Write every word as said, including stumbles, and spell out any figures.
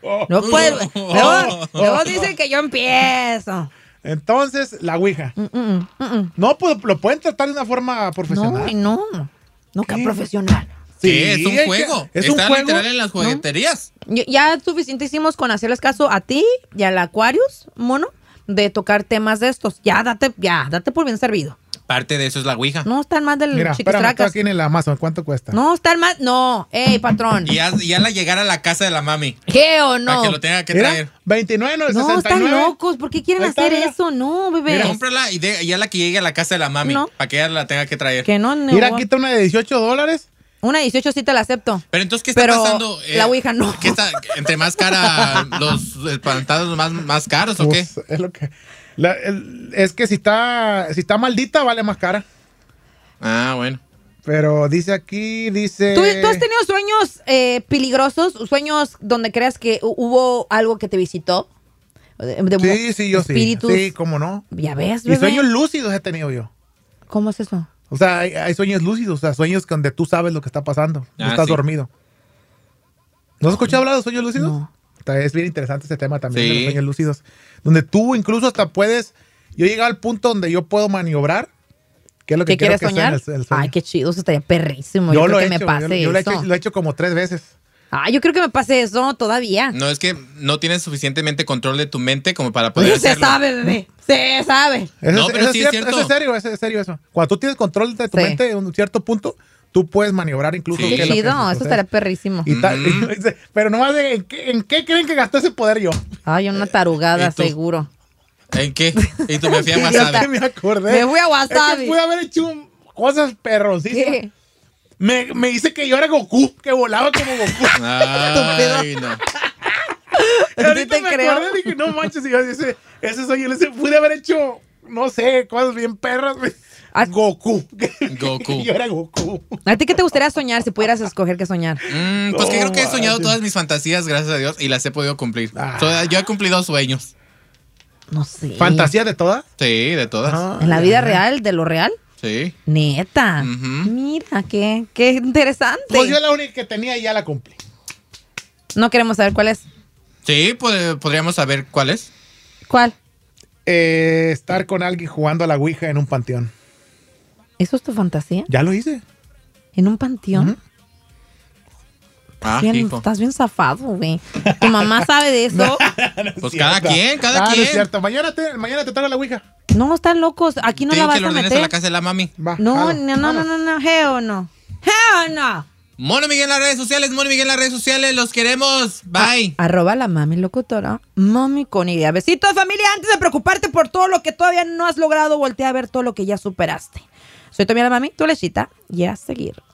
No puedo. Luego, luego dicen que yo empiezo. Entonces, la ouija. Mm, mm, mm, mm. No, pues lo pueden tratar de una forma profesional. No, no. No, que ¿Qué? profesional. Sí, ¿Qué? Es un hay que- juego. es Está un juego. literal en las jugueterías. Yo- ya suficiente hicimos con hacerles caso a ti y al Aquarius, mono, de tocar temas de estos. Ya, date, ya, date por bien servido. Parte de eso es la ouija. No están más del Mira, espérame, está chiquistracas. aquí en el Amazon. ¿Cuánto cuesta? No, están más. No, ey, patrón. Y ya, ya la llegar a la casa de la mami. ¿Qué o no? Para que lo tenga que Mira, traer. veintinueve, No, sesenta y están nueve. locos. ¿Por qué quieren Ahí está, hacer mira. eso? No, bebé. Mira, cómprala y de- ya la que llegue a la casa de la mami. No. Para que ella la tenga que traer. Que no, no. Mira, aquí está una de dieciocho dólares. Una dieciocho sí te la acepto. Pero entonces, ¿qué está Pero pasando? la ouija no. ¿Qué está, entre más cara los espantados más, más caros o qué? Pues, es lo que... la- el- es que si está, si está maldita, vale más cara. Ah, bueno. Pero dice aquí, dice... ¿Tú, tú has tenido sueños eh, peligrosos? ¿Sueños donde creas que hu- hubo algo que te visitó? De- de- Sí, sí, yo espíritus. sí. Sí, cómo no. Ya ves, Y bebé. sueños lúcidos he tenido yo. ¿Cómo es eso? O sea, hay, hay sueños lúcidos, o sea, sueños donde tú sabes lo que está pasando. No Ah, estás sí. dormido. ¿No has escuchado hablar de sueños lúcidos? No. Está- Es bien interesante ese tema también de Sí. los sueños lúcidos. Donde tú incluso hasta puedes... Yo he llegado al punto donde yo puedo maniobrar. ¿Qué es lo que ¿Qué quiero quieres que sea soñar? el- el sueño. Ay, qué chido, eso estaría perrísimo. Yo Yo, lo creo he que hecho, me pase yo, yo lo he eso. hecho, lo he hecho como tres veces. Ay, yo creo que me pase eso todavía. No, es que no tienes suficientemente control de tu mente como para poder Oye, se hacerlo. sabe, bebé. Se sabe. Eso, No, es- pero eso sí es es cierto, cierto. eso es serio, eso es serio eso. Cuando tú tienes control de tu Sí. mente en un cierto punto, tú puedes maniobrar incluso. Sí. qué Qué es lo que chido, eso sucede. estaría perrísimo. Y ta- Ujú. y dice, pero nomás de, ¿en qué, ¿en qué creen que gastó ese poder yo? Ay, una tarugada, ¿Y tú? seguro. ¿En qué? Y tú me fui a Idiota. Wasabi. Me acordé. Me fui a Es Wasabi. que pude haber hecho un- cosas perrosísimas. ¿Qué? Me, me dice que yo era Goku, que volaba como Goku. Ay, no. Y ahorita te me creo. acordé y dije, no manches, y yo ese, ese sueño, ese, pude haber hecho, no sé, cosas bien perras. güey. Ah. Goku. Goku. Yo era Goku. ¿A ti qué te gustaría soñar si pudieras escoger qué soñar? Mm, pues que No creo que he soñado manches. todas mis fantasías, gracias a Dios, y las he podido cumplir. Ah. So, yo he cumplido sueños. No sé. ¿Fantasía de todas? Sí, de todas. Ah, ¿En la ya. vida real, de lo real? Sí. Neta. Ujú. Mira, qué, qué interesante. Pues yo la única que tenía y ya la cumplí. No queremos saber cuál es. Sí, pues, podríamos saber cuál es. ¿Cuál? Eh, estar con alguien jugando a la ouija en un panteón. ¿Eso es tu fantasía? Ya lo hice. ¿En un panteón? Ujú. Ah, Bien, hijo. estás bien zafado, güey. ¿Tu mamá sabe de eso? Pues cada quien, cada Ah, no es quien. cierto. Mañana te, mañana te traigo la ouija. No, están locos. Aquí no Te la digo vas que lo a ordenes meter. a la casa de la mami. Va, No, jalo. no, no, no, no, no, hell no. Hell no. Mono Miguel en las redes sociales, Mono Miguel en las redes sociales, los queremos. Bye. Arroba la mami locutora. Mami con idea. Besitos, familia. Antes de preocuparte por todo lo que todavía no has logrado, voltea a ver todo lo que ya superaste. Soy Tommy la mami, tu lechita. Y a seguir.